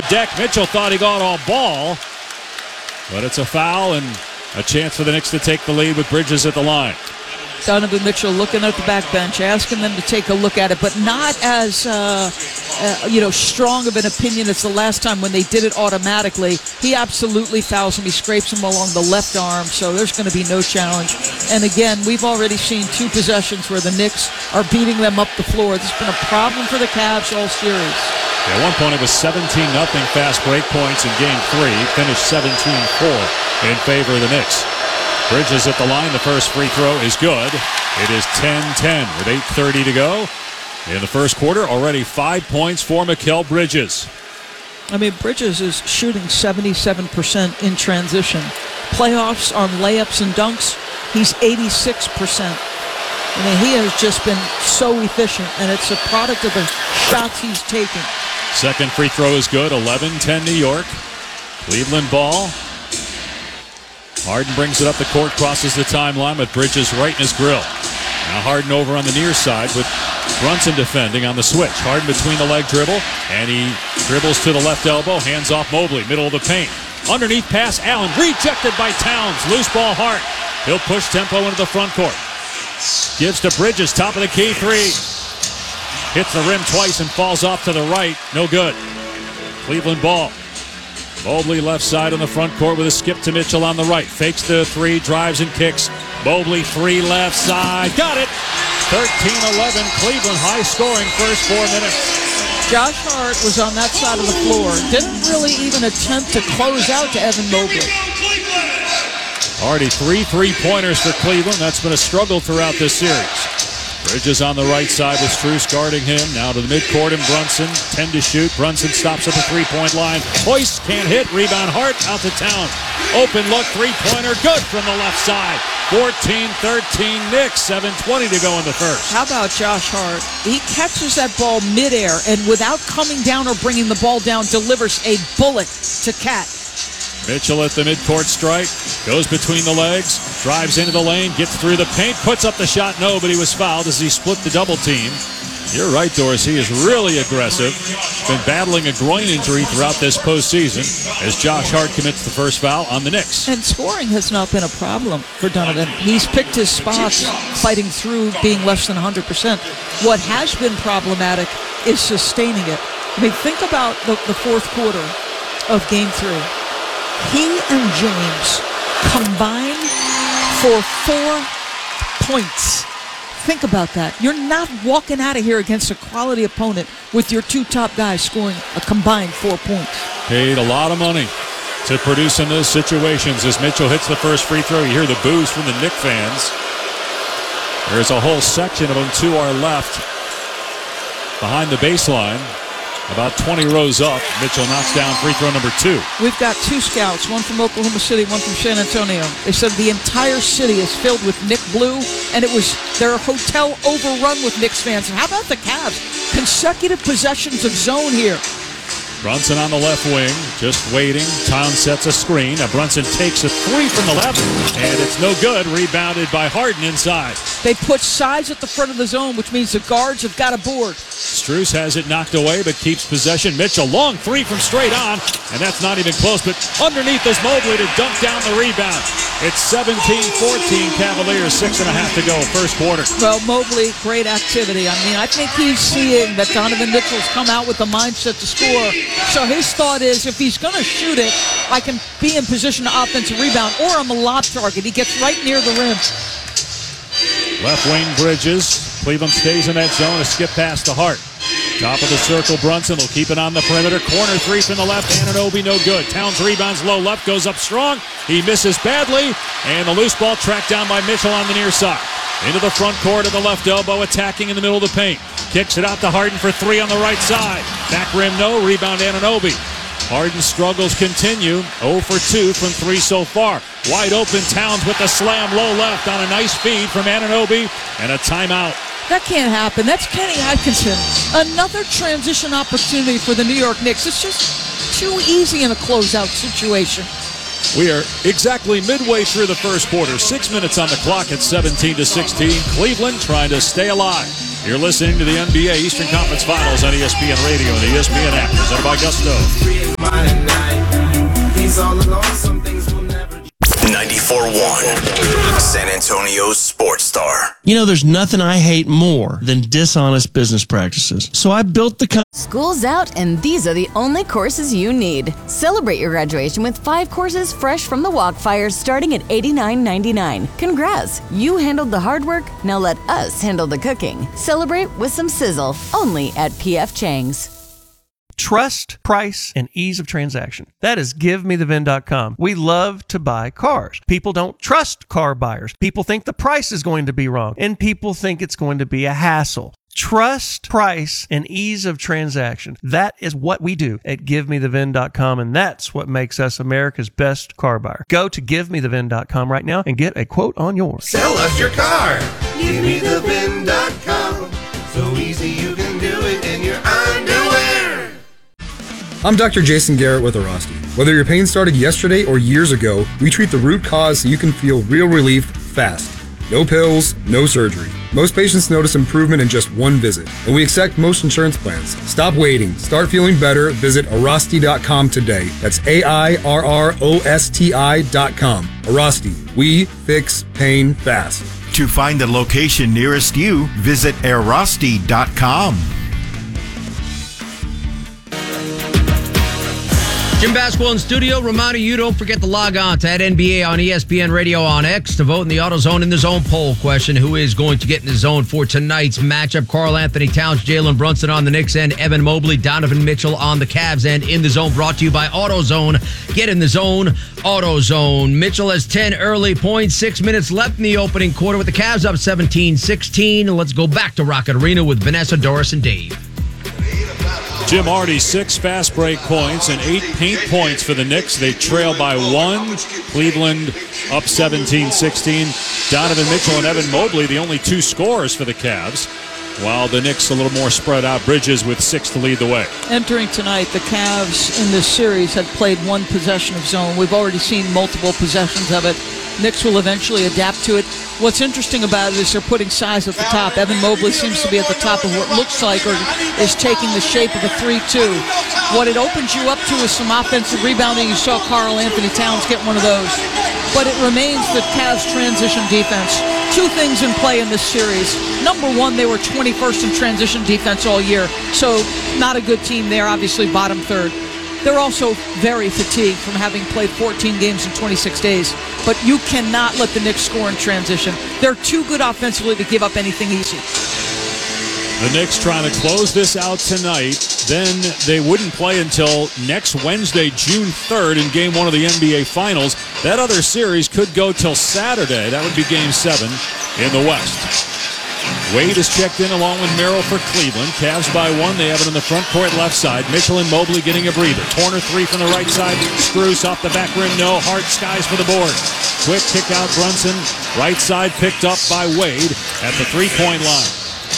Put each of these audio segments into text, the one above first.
deck. Mitchell thought he got all ball, but it's a foul and a chance for the Knicks to take the lead with Bridges at the line. Donovan Mitchell looking at the back bench, asking them to take a look at it, but not as strong of an opinion as the last time when they did it automatically. He absolutely fouls him. He scrapes him along the left arm, so there's going to be no challenge. And again, we've already seen 2 possessions where the Knicks are beating them up the floor. This has been a problem for the Cavs all series. At one point, it was 17-0 fast break points in Game 3. Finished 17-4 in favor of the Knicks. Bridges at the line. The first free throw is good. It is 10-10 with 8:30 to go. In the first quarter, already 5 points for Mikal Bridges. I mean, Bridges is shooting 77% in transition. Playoffs on layups and dunks, he's 86%. I mean, he has just been so efficient, and it's a product of the shots he's taking. Second free throw is good. 11-10 New York. Cleveland ball. Harden brings it up the court, crosses the timeline with Bridges right in his grill. Now Harden over on the near side with Brunson defending on the switch. Harden between the leg dribble, and he dribbles to the left elbow, hands off Mobley, middle of the paint. Underneath pass, Allen, rejected by Towns. Loose ball, Hart. He'll push tempo into the front court. Gives to Bridges, top of the key, 3. Hits the rim twice and falls off to the right. No good. Cleveland ball. Mobley left side on the front court with a skip to Mitchell on the right. Fakes the 3, drives and kicks. Mobley 3 left side. Got it. 13-11. Cleveland high scoring first 4 minutes. Josh Hart was on that side of the floor. Didn't really even attempt to close out to Evan Mobley. Already 3 3-pointers for Cleveland. That's been a struggle throughout this series. Bridges on the right side with Strus guarding him. Now to the midcourt and Brunson. 10 to shoot. Brunson stops at the 3-point line. Hoist can't hit. Rebound Hart out to Towns. Open look. 3-pointer. Good from the left side. 14-13 Knicks. 7:20 to go in the first. How about Josh Hart? He catches that ball midair and without coming down or bringing the ball down, delivers a bullet to Cat. Mitchell at the midcourt stripe, goes between the legs, drives into the lane, gets through the paint, puts up the shot. No, but he was fouled as he split the double team. You're right, Doris. He is really aggressive. Been battling a groin injury throughout this postseason as Josh Hart commits the first foul on the Knicks. And scoring has not been a problem for Donovan. He's picked his spots, fighting through being less than 100%. What has been problematic is sustaining it. I mean, think about the fourth quarter of Game 3. He and James combined for 4 points. Think about that. You're not walking out of here against a quality opponent with your 2 top guys scoring a combined 4 points. Paid a lot of money to produce in those situations. As Mitchell hits the first free throw, you hear the boos from the Knick fans. There's a whole section of them to our left behind the baseline. About 20 rows up. Mitchell knocks down free throw number 2. We've got 2 scouts, one from Oklahoma City, one from San Antonio. They said the entire city is filled with Knick blue, and it was their hotel overrun with Knicks fans. And how about the Cavs? Consecutive possessions of zone here. Brunson on the left wing, just waiting. Towns sets a screen. Now Brunson takes a 3 from the left, and it's no good. Rebounded by Harden inside. They put size at the front of the zone, which means the guards have got a board. Strus has it knocked away, but keeps possession. Mitchell, long 3 from straight on, and that's not even close, but underneath is Mobley to dunk down the rebound. It's 17-14 Cavaliers, 6.5 to go, first quarter. Well, Mobley, great activity. I mean, I think he's seeing that Donovan Mitchell's come out with the mindset to score. So his thought is, if he's going to shoot it, I can be in position to offensive rebound, or I'm a lob target. He gets right near the rim. Left wing Bridges. Cleveland stays in that zone. A skip pass to Hart. Top of the circle, Brunson will keep it on the perimeter. Corner 3 from the left. Anunoby no good. Towns rebounds low left, goes up strong. He misses badly, and the loose ball tracked down by Mitchell on the near side. Into the front court at the left elbow, attacking in the middle of the paint. Kicks it out to Harden for 3 on the right side. Back rim no, rebound Anunoby. Harden's struggles continue. 0 for 2 from 3 so far. Wide open, Towns with the slam low left on a nice feed from Anunoby, and a timeout. That can't happen. That's Kenny Atkinson. Another transition opportunity for the New York Knicks. It's just too easy in a closeout situation. We are exactly midway through the first quarter. 6 minutes on the clock at 17-16. Cleveland trying to stay alive. You're listening to the NBA Eastern Conference Finals on ESPN Radio and the ESPN app. Presented by Gusto. He's all alone, some things will never. 94.1 San Antonio's Sports Star. You know, there's nothing I hate more than dishonest business practices. So I built the School's out, and these are the only courses you need. Celebrate your graduation with 5 courses fresh from the Walkfire starting at $89.99. Congrats! You handled the hard work, now let us handle the cooking. Celebrate with some sizzle, only at P.F. Chang's. trust, price, and ease of transaction. That is GiveMeTheVin.com. We love to buy cars. People don't trust car buyers. People think the price is going to be wrong, and people think it's going to be a hassle. Trust, price, and ease of transaction. That is what we do at GiveMeTheVin.com, and that's what makes us America's best car buyer. Go to GiveMeTheVin.com right now and get a quote on yours. Sell us your car. GiveMeTheVin.com. So easy you can do it in your underwear. I'm Dr. Jason Garrett with Arasti. Whether your pain started yesterday or years ago, we treat the root cause so you can feel real relief fast. No pills, no surgery. Most patients notice improvement in just one visit, and we accept most insurance plans. Stop waiting. Start feeling better. Visit Arasti.com today. That's AIRROSTI.com. Arasti. We fix pain fast. To find the location nearest you, visit Arasti.com. Jim Basketball in studio. Reminder you don't forget to log on to @NBA on ESPN Radio on X to vote in the AutoZone in the Zone poll question. Who is going to get in the zone for tonight's matchup? Karl Anthony Towns, Jalen Brunson on the Knicks end, Evan Mobley, Donovan Mitchell on the Cavs end. In the Zone brought to you by AutoZone. Get in the zone, AutoZone. Mitchell has 10 early points, 6 minutes left in the opening quarter with the Cavs up 17-16. Let's go back to Rocket Arena with Vanessa, Doris, and Dave. Jim Hardy, 6 fast break points and 8 paint points for the Knicks. They trail by 1. Cleveland up 17-16. Donovan Mitchell and Evan Mobley, the only 2 scorers for the Cavs, while the Knicks a little more spread out. Bridges with 6 to lead the way. Entering tonight, the Cavs in this series had played 1 possession of zone. We've already seen multiple possessions of it. Knicks will eventually adapt to it. What's interesting about it is they're putting size at the top. Evan Mobley seems to be at the top of what looks like or is taking the shape of a 3-2. What it opens you up to is some offensive rebounding. You saw Karl Anthony Towns get one of those. But it remains the Cavs' transition defense. 2 things in play in this series. Number 1, they were 21st in transition defense all year, so not a good team there, obviously bottom third. They're also very fatigued from having played 14 games in 26 days, but you cannot let the Knicks score in transition. They're too good offensively to give up anything easy. The Knicks trying to close this out tonight. Then they wouldn't play until next Wednesday, June 3rd, in Game 1 of the NBA Finals. That other series could go till Saturday. That would be Game 7 in the West. Wade is checked in along with Merrill for Cleveland. Cavs by 1. They have it on the front court left side. Mitchell and Mobley getting a breather. Corner 3 from the right side. Strus off the back rim. No. Hart skies for the board. Quick kick out Brunson. Right side picked up by Wade at the 3-point line.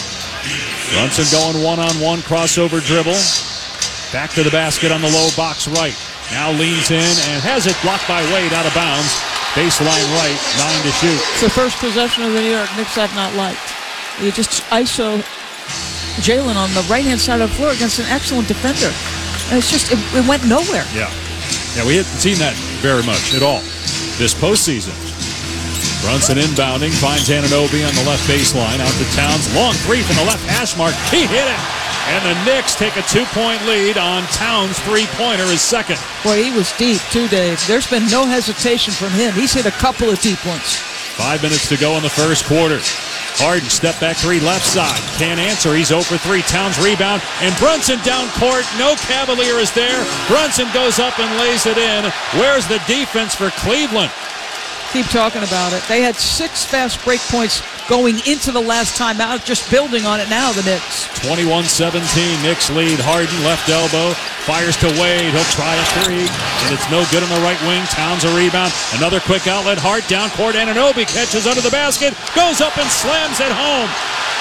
Brunson going one-on-one crossover dribble. Back to the basket on the low box right. Now leans in and has it blocked by Wade out of bounds. Baseline right, 9 to shoot. It's the first possession of the New York Knicks I've not liked. You just ISO Jalen on the right-hand side of the floor against an excellent defender. And it's just, it went nowhere. Yeah, we haven't seen that very much at all this postseason. Brunson inbounding, finds Anunoby on the left baseline, out to Towns. Long 3 from the left hash mark. He hit it! And the Knicks take a 2-point lead on Towns' 3-pointer, his second. Boy, he was deep too, Dave. There's been no hesitation from him. He's hit a couple of deep ones. 5 minutes to go in the first quarter. Harden, step back 3 left side. Can't answer. He's 0 for 3. Towns rebound. And Brunson down court. No Cavalier is there. Brunson goes up and lays it in. Where's the defense for Cleveland? Keep talking about it. They had 6 fast break points going into the last timeout, just building on it now, the Knicks. 21-17, Knicks lead. Harden, left elbow, fires to Wade. He'll try a 3, and it's no good on the right wing. Towns a rebound. Another quick outlet. Hart down court. Anunoby catches under the basket, goes up and slams it home.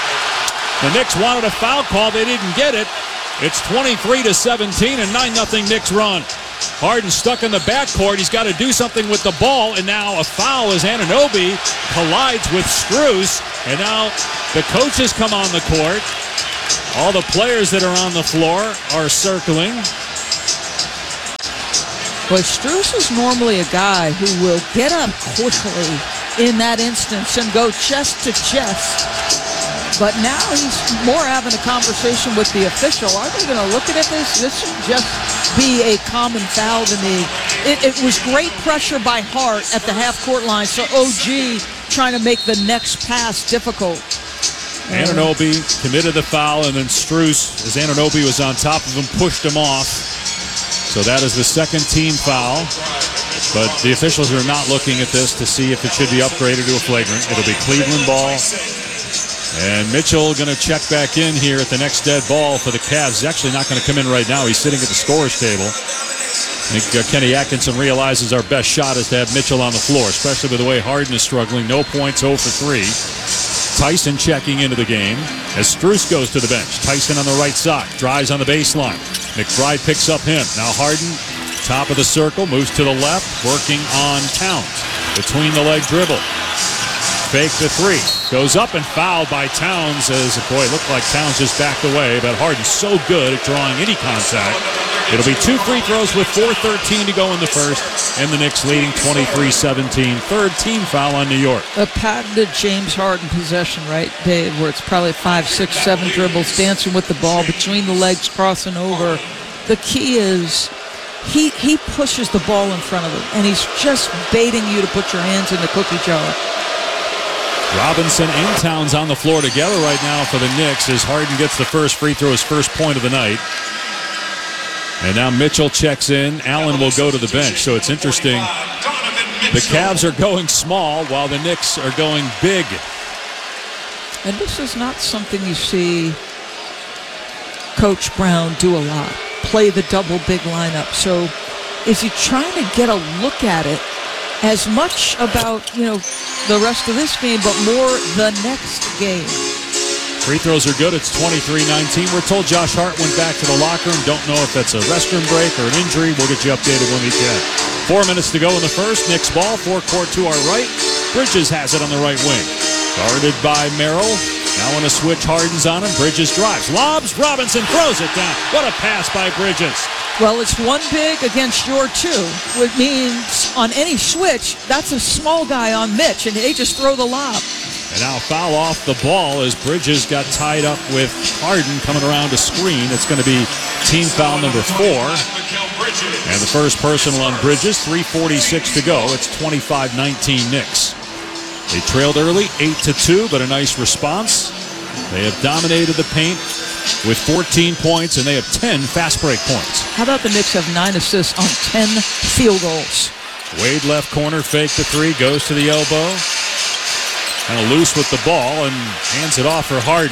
The Knicks wanted a foul call. They didn't get it. It's 23-17, and 9-0 Knicks run. Harden stuck in the backcourt. He's got to do something with the ball, and now a foul as Anunoby collides with Strus. And now the coaches come on the court. All the players that are on the floor are circling. Boy, Strus is normally a guy who will get up quickly in that instance and go chest to chest. But now he's more having a conversation with the official. Are they going to look at this? This should just be a common foul to me. It was great pressure by Hart at the half-court line, so OG trying to make the next pass difficult. Anunoby committed the foul, and then Strus, as Anunoby was on top of him, pushed him off. So that is the second team foul. But the officials are not looking at this to see if it should be upgraded to a flagrant. It'll be Cleveland ball. And Mitchell going to check back in here at the next dead ball for the Cavs. He's actually not going to come in right now. He's sitting at the scorer's table. I think Kenny Atkinson realizes our best shot is to have Mitchell on the floor, especially with the way Harden is struggling. No points, 0 for 3. Tyson checking into the game as Strus goes to the bench. Tyson on the right side, drives on the baseline. McBride picks up him. Now Harden, top of the circle, moves to the left, working on Towns. Between the leg dribble. Fake the three. Goes up and fouled by Towns as, boy, it looked like Towns just backed away, but Harden's so good at drawing any contact. It'll be 2 free throws with 4:13 to go in the first, and the Knicks leading 23-17. Third team foul on New York. A patented James Harden possession, right, Dave, where it's probably 5, 6, 7 dribbles, dancing with the ball, between the legs, crossing over. The key is he pushes the ball in front of him, and he's just baiting you to put your hands in the cookie jar. Robinson and Towns on the floor together right now for the Knicks as Harden gets the first free throw, his first point of the night. And now Mitchell checks in. Allen will go to the bench. So it's interesting. The Cavs are going small while the Knicks are going big. And this is not something you see Coach Brown do a lot. Play the double big lineup. So is he trying to get a look at it as much about, the rest of this game, but more the next game? Free throws are good. It's 23-19. We're told Josh Hart went back to the locker room. Don't know if that's a restroom break or an injury. We'll get you updated when we can. 4 minutes to go in the first. Knicks ball, forecourt to our right. Bridges has it on the right wing. Guarded by Merrill. Now on a switch, Harden's on him. Bridges drives. Lobs. Robinson throws it down. What a pass by Bridges. Well, it's one big against your two, which means on any switch, that's a small guy on Mitch, and they just throw the lob. And now foul off the ball as Bridges got tied up with Harden coming around a screen. It's going to be team foul number 4. And the first personal on Bridges, 3:46 to go. It's 25-19 Knicks. They trailed early, 8-2, but a nice response. They have dominated the paint with 14 points, and they have 10 fast break points. How about the Knicks have 9 assists on 10 field goals? Wade left corner, fake the three, goes to the elbow. Kind of loose with the ball and hands it off for Harden.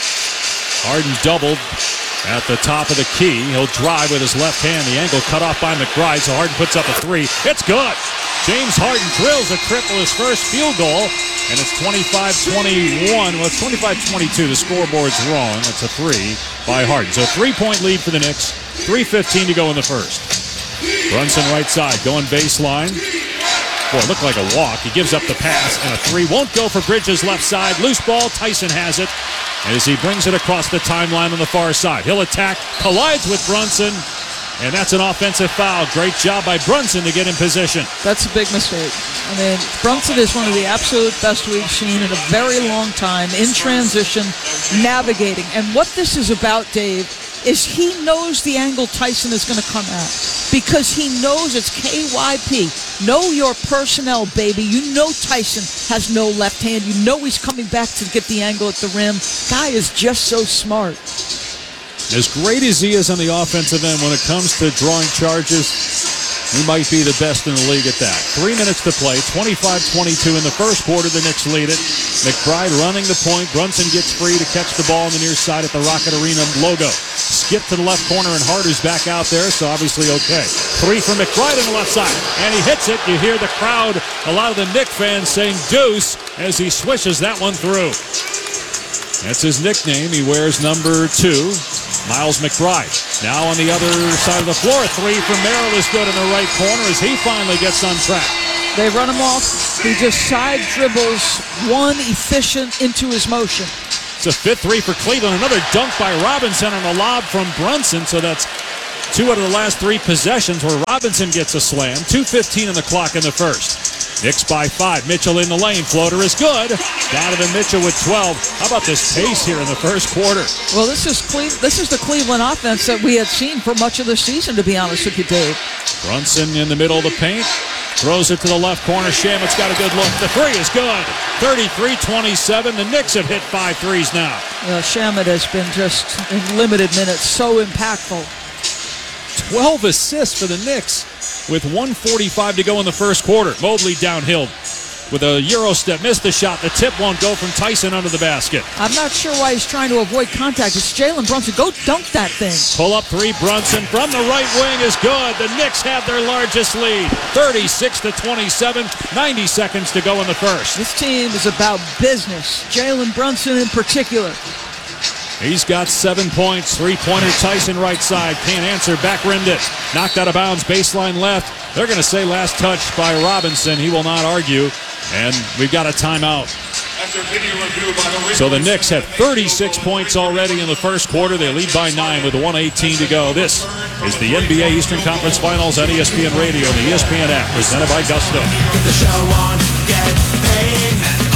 Harden doubled at the top of the key. He'll drive with his left hand. The angle cut off by McBride, so Harden puts up a three. It's good. James Harden drills a triple, his first field goal, and it's 25-21. Well, it's 25-22. The scoreboard's wrong. It's a three by Harden. So 3-point lead for the Knicks. 3:15 to go in the first. Brunson right side, going baseline. Boy, it looked like a walk. He gives up the pass, and a three won't go for Bridges left side. Loose ball, Tyson has it as he brings it across the timeline on the far side. He'll attack, collides with Brunson, and that's an offensive foul. Great job by Brunson to get in position. That's a big mistake. I mean, Brunson is one of the absolute best we've seen in a very long time, in transition, navigating. And what this is about, Dave, is he knows the angle Tyson is going to come at because he knows it's KYP. Know your personnel, baby. You know Tyson has no left hand. You know he's coming back to get the angle at the rim. Guy is just so smart. As great as he is on the offensive end, when it comes to drawing charges, he might be the best in the league at that. 3 minutes to play, 25-22 in the first quarter. The Knicks lead it. McBride running the point. Brunson gets free to catch the ball on the near side at the Rocket Arena logo. Skip to the left corner, and Harder's back out there, so obviously okay. Three from McBride on the left side, and he hits it. You hear the crowd, a lot of the Knicks fans saying deuce as he swishes that one through. That's his nickname. He wears number 2. Miles McBride. Now on the other side of the floor, three from Merrill is good in the right corner as he finally gets on track. They run him off. He just side dribbles one efficient into his motion. It's a 5th three for Cleveland. Another dunk by Robinson on the lob from Brunson. So that's 2 out of the last 3 possessions where Robinson gets a slam. 2:15 on the clock in the first. Knicks by 5. Mitchell in the lane. Floater is good. Donovan Mitchell with 12. How about this pace here in the first quarter? Well, this is the Cleveland offense that we had seen for much of the season, to be honest with you, Dave. Brunson in the middle of the paint. Throws it to the left corner. Shamit's got a good look. The 3 is good. 33-27. The Knicks have hit 5 threes now. Shamit has been just in limited minutes so impactful. 12 assists for the Knicks with 1:45 to go in the first quarter. Mobley downhill with a Euro step. Missed the shot. The tip won't go from Tyson under the basket. I'm not sure why he's trying to avoid contact. It's Jalen Brunson. Go dunk that thing. Pull up 3. Brunson from the right wing is good. The Knicks have their largest lead. 36-27. 90 seconds to go in the first. This team is about business. Jalen Brunson in particular. He's got 7 points. 3-pointer Tyson right side. Can't answer. Back rimmed it. Knocked out of bounds. Baseline left. They're going to say last touch by Robinson. He will not argue. And we've got a timeout. So the Knicks have 36 points already in the first quarter. They lead by 9 with 1:18 to go. This is the NBA Eastern Conference Finals on ESPN Radio and the ESPN app, presented by Gusto. Get the show on, get paid.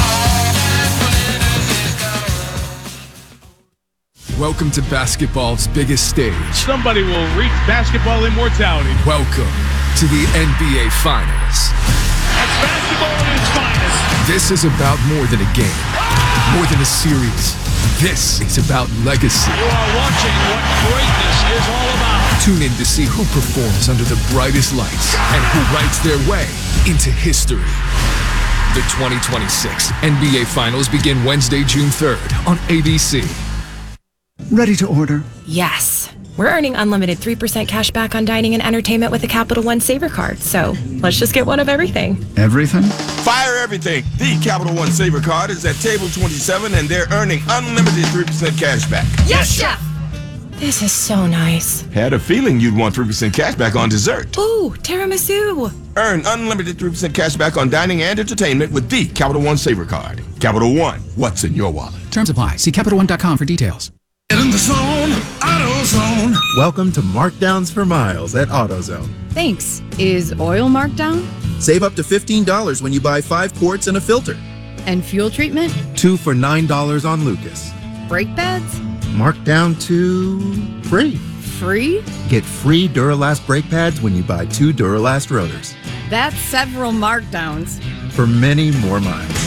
Welcome to basketball's biggest stage. Somebody will reach basketball immortality. Welcome to the NBA Finals. That's basketball at its finest. This is about more than a game, more than a series. This is about legacy. You are watching what greatness is all about. Tune in to see who performs under the brightest lights and who writes their way into history. The 2026 NBA Finals begin Wednesday, June 3rd on ABC. Ready to order? Yes. We're earning unlimited 3% cash back on dining and entertainment with the Capital One Saver Card, so let's just get one of everything. Everything? Fire everything. The Capital One Saver Card is at table 27, and they're earning unlimited 3% cash back. Yes, Chef! This is so nice. Had a feeling you'd want 3% cash back on dessert. Ooh, tiramisu. Earn unlimited 3% cash back on dining and entertainment with the Capital One Saver Card. Capital One, what's in your wallet? Terms apply. See CapitalOne.com for details. Get in the zone, AutoZone. Welcome to Markdowns for Miles at AutoZone. Thanks. Is oil marked down? Save up to $15 when you buy 5 quarts and a filter. And fuel treatment? 2 for $9 on Lucas. Brake pads? Marked down to free. Free? Get free Duralast brake pads when you buy 2 Duralast rotors. That's several markdowns. For many more miles.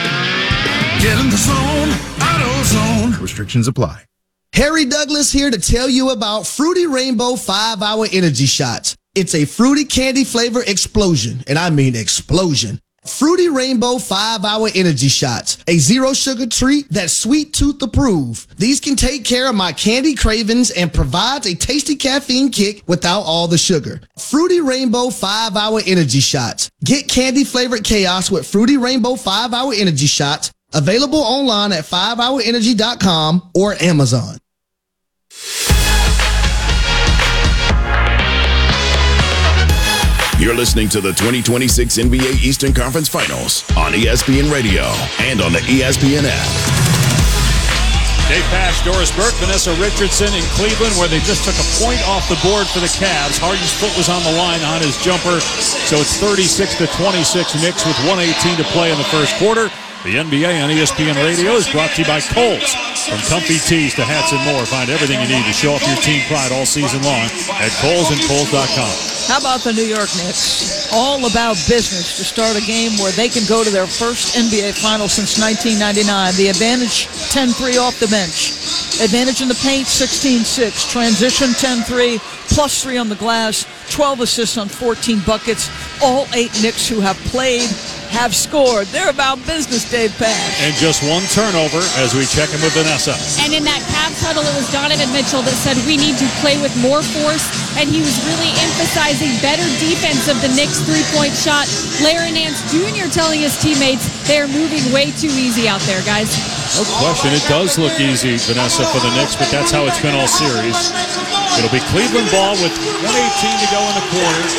Get in the zone, AutoZone. Restrictions apply. Harry Douglas here to tell you about Fruity Rainbow 5-Hour Energy Shots. It's a fruity candy flavor explosion, and I mean explosion. Fruity Rainbow 5-Hour Energy Shots, a zero sugar treat that's sweet tooth approved. These can take care of my candy cravings and provides a tasty caffeine kick without all the sugar. Fruity Rainbow 5-Hour Energy Shots. Get candy flavored chaos with Fruity Rainbow 5-Hour Energy Shots. Available online at 5hourenergy.com or Amazon. You're listening to the 2026 NBA Eastern Conference Finals on ESPN Radio and on the ESPN app. Dave Pasch, Doris Burke, Vanessa Richardson in Cleveland, where they just took a point off the board for the Cavs. Harden's foot was on the line on his jumper, so it's 36-26 Knicks with 1:18 to play in the first quarter. The NBA on ESPN Radio is brought to you by Kohl's. From comfy tees to hats and more, find everything you need to show off your team pride all season long at Kohl's and Kohl's.com. How about the New York Knicks? All about business to start a game where they can go to their first NBA final since 1999. The advantage, 10-3 off the bench. Advantage in the paint, 16-6. Transition, 10-3, plus 3 on the glass. 12 assists on 14 buckets. All 8 Knicks who have played have scored. They're about business, Dave Pasch. And just 1 turnover as we check in with Vanessa. And in that Cavs huddle, it was Donovan Mitchell that said we need to play with more force, and he was really emphasizing better defense of the Knicks' three-point shot. Larry Nance Jr. telling his teammates they're moving way too easy out there, guys. No question, it does look easy, Vanessa, for the Knicks, but that's how it's been all series. It'll be Cleveland ball with 1:18 to go in the quarter.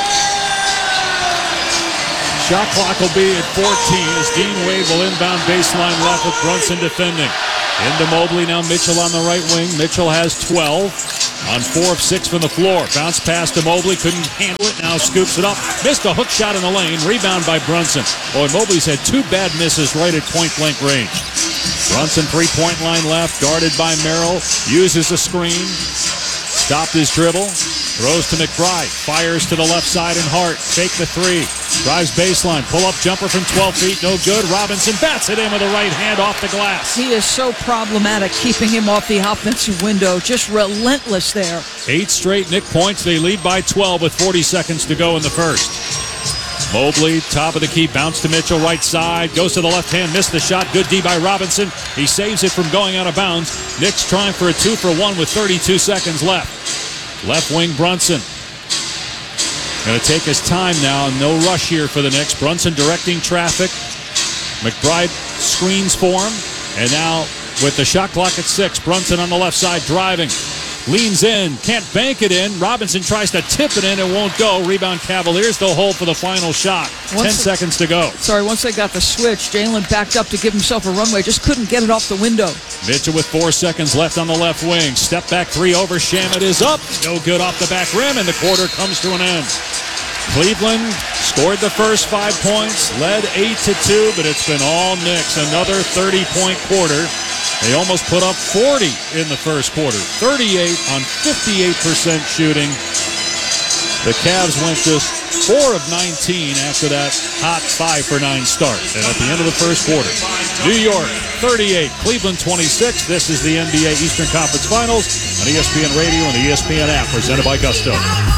Shot clock will be at 14 as Dean Wade will inbound baseline left with Brunson defending. Into Mobley, now Mitchell on the right wing. Mitchell has 12. on 4 of 6 from the floor. Bounce pass to Mobley, couldn't handle it, now scoops it up. Missed a hook shot in the lane, rebound by Brunson. Boy, Mobley's had 2 bad misses right at point-blank range. Brunson, 3-point line left, guarded by Merrill, uses a screen, stopped his dribble, throws to McBride, fires to the left side and Hart, fake the 3, drives baseline, pull-up jumper from 12 feet, no good. Robinson bats it in with the right hand off the glass. He is so problematic, keeping him off the offensive window, just relentless there. 8 straight Knick points. They lead by 12 with 40 seconds to go in the first. Mobley, top of the key, bounce to Mitchell, right side, goes to the left hand, missed the shot, good D by Robinson. He saves it from going out of bounds. Knicks trying for a 2-for-1 with 32 seconds left. Left wing Brunson. Going to take his time now, no rush here for the Knicks. Brunson directing traffic. McBride screens for him. And now with the shot clock at 6, Brunson on the left side driving. Leans in, can't bank it in. Robinson tries to tip it in, it won't go. Rebound Cavaliers, they'll hold for the final shot. 10 seconds to go. Once they got the switch, Jalen backed up to give himself a runway, just couldn't get it off the window. Mitchell with 4 seconds left on the left wing. Step back 3 over Shamet is up. No good off the back rim, and the quarter comes to an end. Cleveland scored the first 5 points, led 8-2, but it's been all Knicks. Another 30-point quarter. They almost put up 40 in the first quarter. 38 on 58% shooting. The Cavs went just 4 of 19 after that hot 5-for-9 start. And at the end of the first quarter, New York 38, Cleveland 26. This is the NBA Eastern Conference Finals on ESPN Radio and the ESPN app, presented by Gusto.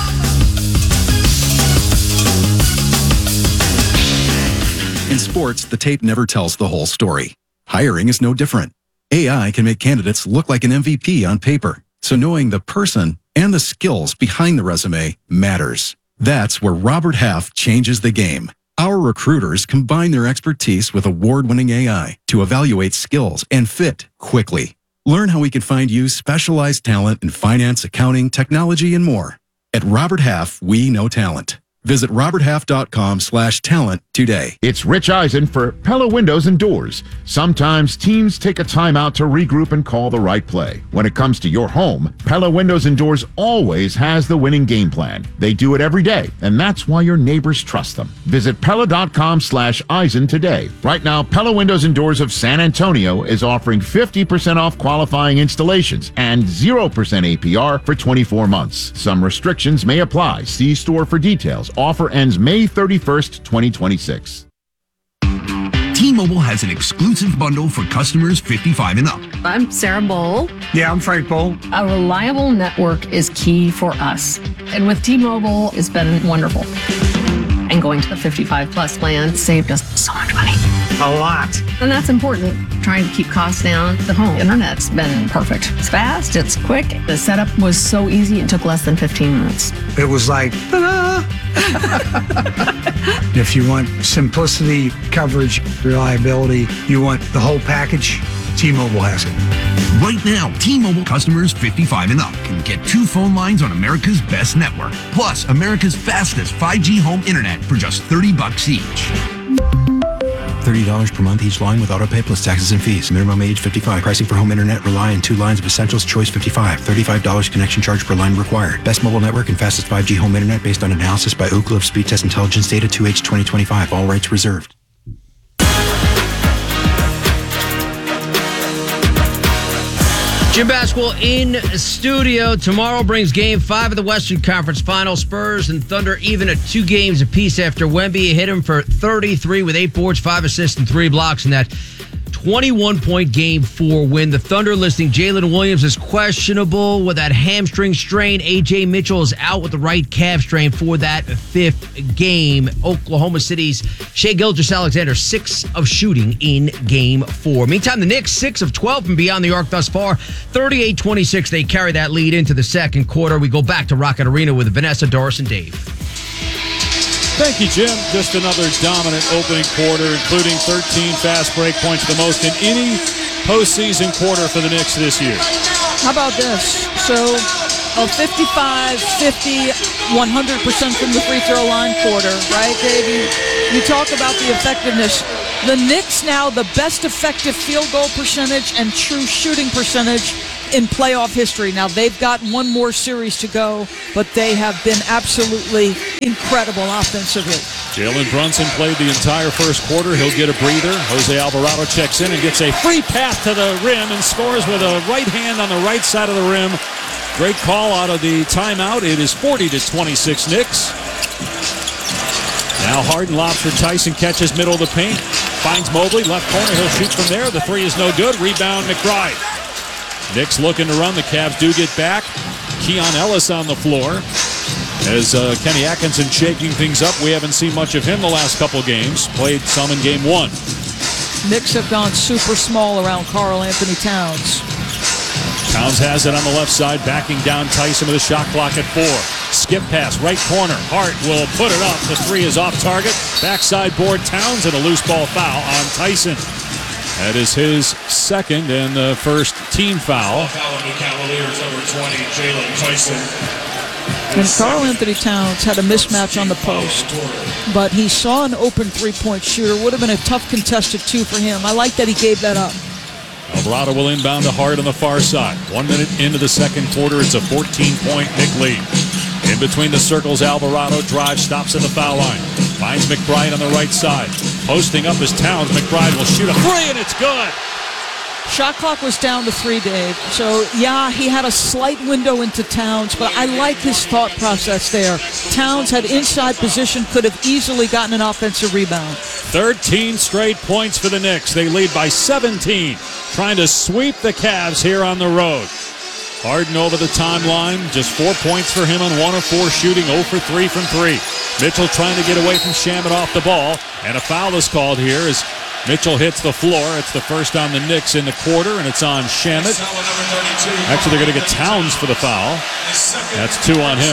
In sports, the tape never tells the whole story. Hiring is no different. AI can make candidates look like an MVP on paper, so knowing the person and the skills behind the resume matters. That's where Robert Half changes the game. Our recruiters combine their expertise with award-winning AI to evaluate skills and fit quickly. Learn how we can find you specialized talent in finance, accounting, technology, and more. At Robert Half, we know talent. Visit roberthalf.com/talent today. It's Rich Eisen for Pella Windows and Doors. Sometimes teams take a time out to regroup and call the right play. When it comes to your home, Pella Windows and Doors always has the winning game plan. They do it every day, and that's why your neighbors trust them. Visit Pella.com/Eisen today. Right now, Pella Windows and Doors of San Antonio is offering 50% off qualifying installations and 0% APR for 24 months. Some restrictions may apply. See store for details. Offer ends May 31st, 2026. T-Mobile has an exclusive bundle for customers 55 and up. I'm Sarah Bowl. Yeah, I'm Frank Bowl. A reliable network is key for us. And with T-Mobile, it's been wonderful. And going to the 55 plus plan saved us so much money. A lot. And that's important. Trying to keep costs down. The home internet's been perfect. It's fast, it's quick. The setup was so easy, it took less than 15 minutes. It was like, ta-da! If you want simplicity, coverage, reliability, you want the whole package, T-Mobile has it. Right now, T-Mobile customers 55 and up can get 2 phone lines on America's best network, plus America's fastest 5G home internet for just $30 each. $30 per month each line with autopay plus taxes and fees. Minimum age 55. Pricing for home internet rely on 2 lines of Essentials Choice 55. $35 connection charge per line required. Best mobile network and fastest 5G home internet based on analysis by Ookla of Speed Test Intelligence data 2H 2025. All rights reserved. Jim Basketball in studio. Tomorrow brings Game 5 of the Western Conference Finals. Spurs and Thunder even at 2 games apiece after Wemby hit him for 33 with 8 boards, 5 assists, and 3 blocks in that 21-point Game 4 win. The Thunder listing Jalen Williams is questionable with that hamstring strain. A.J. Mitchell is out with the right calf strain for that 5th game. Oklahoma City's Shai Gilgeous-Alexander, 6 of shooting in Game 4. Meantime, the Knicks, 6 of 12 from beyond the arc thus far. 38-26, they carry that lead into the second quarter. We go back to Rocket Arena with Vanessa, Doris, and Dave. Thank you, Jim. Just another dominant opening quarter, including 13 fast break points, the most in any postseason quarter for the Knicks this year. How about this? So, a 55, 50, 100% from the free throw line quarter, right, Dave? You talk about the effectiveness. The Knicks now the best effective field goal percentage and true shooting percentage in playoff history. Now, they've got one more series to go, but they have been absolutely incredible offensively. Jalen Brunson played the entire first quarter. He'll get a breather. Jose Alvarado checks in and gets a free pass to the rim and scores with a right hand on the right side of the rim. Great call out of the timeout. It is 40-26 Knicks. Now Harden lobs for Tyson, catches middle of the paint, finds Mobley, left corner, he'll shoot from there. The three is no good. Rebound McBride. Knicks looking to run. The Cavs do get back. Keon Ellis on the floor. As Kenny Atkinson shaking things up, we haven't seen much of him the last couple games. Played some in game one. Knicks have gone super small around Karl Anthony Towns. Towns has it on the left side, backing down Tyson with a shot clock at 4. Skip pass, right corner. Hart will put it up. The three is off target. Backside board Towns and a loose ball foul on Tyson. That is his second and the first team foul. Cavaliers number 20, Jalen Tyson. And Karl Anthony Towns had a mismatch on the post, but he saw an open three-point shooter. Would have been a tough contested two for him. I like that he gave that up. Alvarado will inbound to Hart on the far side. 1 minute into the second quarter, it's a 14-point Knick lead. In between the circles, Alvarado drives, stops at the foul line. Finds McBride on the right side. Posting up as Towns. McBride will shoot a three, and it's good. Shot clock was down to 3, Dave. So, yeah, he had a slight window into Towns, but I like his thought process there. Towns had inside position, could have easily gotten an offensive rebound. 13 straight points for the Knicks. They lead by 17, trying to sweep the Cavs here on the road. Harden over the timeline, just 4 points for him on 1 of 4 shooting, 0 for 3 from 3. Mitchell trying to get away from Shamet off the ball, and a foul is called here as Mitchell hits the floor. It's the first on the Knicks in the quarter, and it's on Shamet. Actually, they're going to get Towns for the foul. That's 2 on him.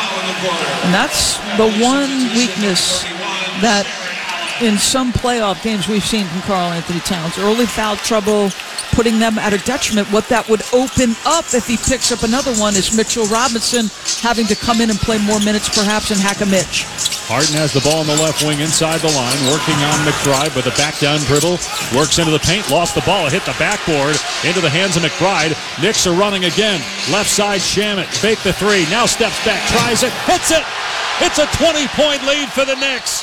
And that's the one weakness that in some playoff games we've seen from Karl Anthony Towns. Early foul trouble, putting them at a detriment. What that would open up if he picks up another one is Mitchell Robinson having to come in and play more minutes perhaps and hack a Mitch. Harden has the ball on the left wing inside the line, working on McBride with a back down dribble. Works into the paint, lost the ball, hit the backboard, into the hands of McBride. Knicks are running again. Left side, Shamet, fake the three, now steps back, tries it, hits it! It's a 20-point lead for the Knicks,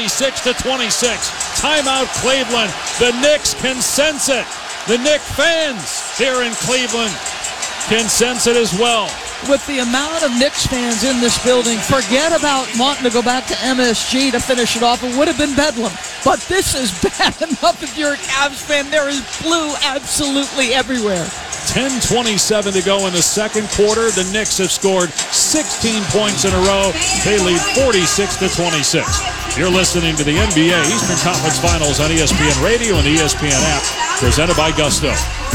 46-26. Timeout Cleveland. The Knicks can sense it. The Knicks fans here in Cleveland can sense it as well. With the amount of Knicks fans in this building, forget about wanting to go back to MSG to finish it off. It would have been bedlam. But this is bad enough if you're a Cavs fan. There is blue absolutely everywhere. 10:27 to go in the second quarter. The Knicks have scored 16 points in a row. They lead 46-26. You're listening to the NBA Eastern Conference Finals on ESPN Radio and the ESPN app, presented by Gusto.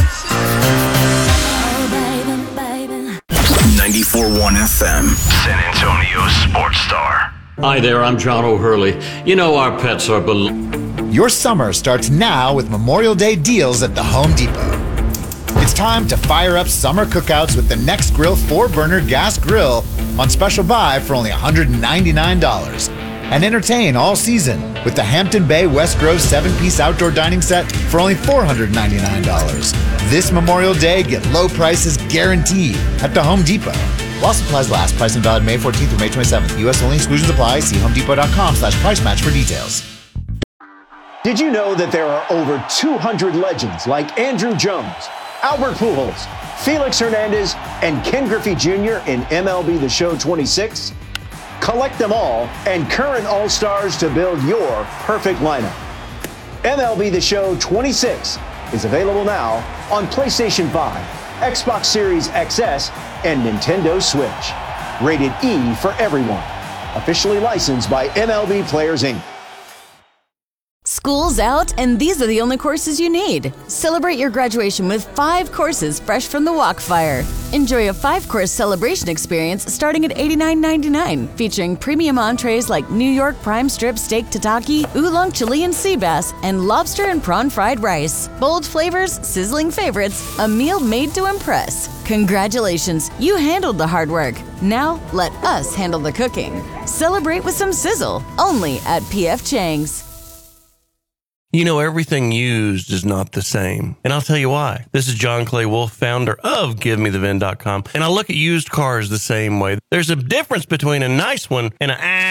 94.1 FM, San Antonio Sports Star. Hi there, I'm John O'Hurley. You know our pets are Your summer starts now with Memorial Day deals at the Home Depot. It's time to fire up summer cookouts with the Next Grill 4-burner gas grill on special buy for only $199. And entertain all season with the Hampton Bay West Grove 7-piece outdoor dining set for only $499. This Memorial Day, get low prices guaranteed at the Home Depot. While supplies last, pricing valid May 14th through May 27th. U.S. only, exclusions apply. See homedepot.com/price match for details. Did you know that there are over 200 legends like Andrew Jones, Albert Pujols, Felix Hernandez, and Ken Griffey Jr. in MLB The Show 26? Collect them all and current All-Stars to build your perfect lineup. MLB The Show 26 is available now on PlayStation 5, Xbox Series XS, and Nintendo Switch. Rated E for everyone. Officially licensed by MLB Players Inc. School's out, and these are the only courses you need. Celebrate your graduation with 5 courses fresh from the Walkfire. Enjoy a 5-course celebration experience starting at $89.99, featuring premium entrees like New York prime strip steak tataki, oolong Chilean sea bass, and lobster and prawn fried rice. Bold flavors, sizzling favorites, a meal made to impress. Congratulations, you handled the hard work. Now let us handle the cooking. Celebrate with some sizzle, only at P.F. Chang's. You know, everything used is not the same. And I'll tell you why. This is John Clay Wolf, founder of GiveMeTheVin.com. And I look at used cars the same way. There's a difference between a nice one and